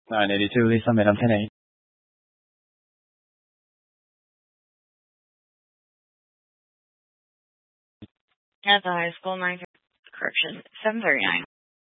982, Lisa, Madam 10-8. At the high school, 9, correction, 739.